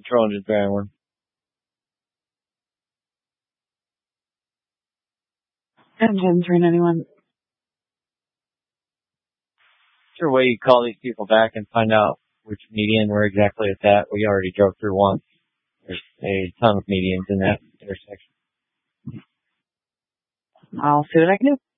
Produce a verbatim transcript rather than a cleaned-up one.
Control engine three one. Engine three ninety-one. Is there a way you call these people back and find out which median where exactly it's at? We already drove through one. There's a ton of medians in that intersection. I'll see what I can do.